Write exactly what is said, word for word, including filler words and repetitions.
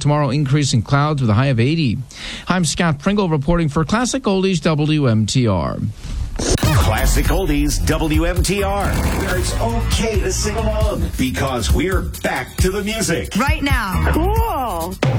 tomorrow, increasing clouds with a high of eighty. I'm Scott Pringle reporting for Classic Oldies W M T R. Classic Oldies W M T R, where it's okay to sing along because we're back to the music. Right now. Cool.